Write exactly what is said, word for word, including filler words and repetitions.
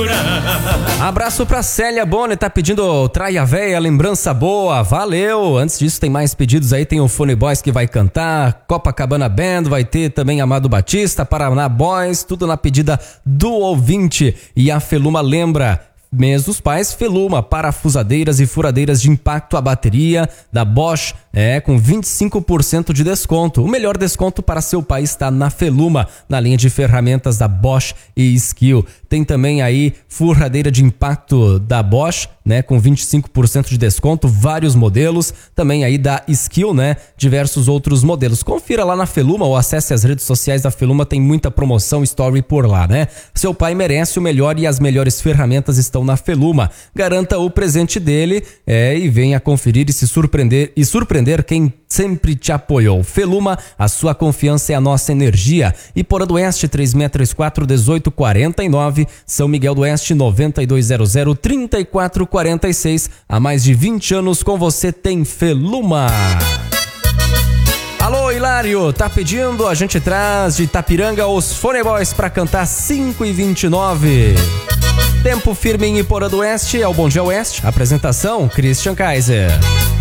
Abraço pra Célia Boni, tá pedindo Traia Véia, lembrança boa, valeu. Antes disso tem mais pedidos aí, tem o Fone Boys que vai cantar, Copacabana Band, vai ter também Amado Batista, Paraná Boys, tudo na pedida do ouvinte. E a Feluma lembra, mês dos pais, Feluma, parafusadeiras e furadeiras de impacto à bateria da Bosch, é, com vinte e cinco por cento de desconto. O melhor desconto para seu pai está na Feluma, na linha de ferramentas da Bosch e Skill. Tem também aí furadeira de impacto da Bosch, né, com vinte e cinco por cento de desconto, vários modelos. Também aí da Skill, né, diversos outros modelos. Confira lá na Feluma ou acesse as redes sociais da Feluma, tem muita promoção, story por lá, né? Seu pai merece o melhor e as melhores ferramentas estão na Feluma. Garanta o presente dele, é, e venha conferir e se surpreender e surpreender quem sempre te apoiou. Feluma, a sua confiança é a nossa energia. Iporã do Oeste, três seis três quatro, dezoito quarenta e nove. São Miguel do Oeste, nove dois zero zero, trinta e quatro quarenta e seis. Há mais de vinte anos com você tem Feluma. Alô, Hilário, tá pedindo? A gente traz de Itapiranga os Fone Boys pra cantar cinco e vinte e nove. Tempo firme em Iporã do Oeste, é o Bom Dia Oeste. Apresentação, Christian Kaiser.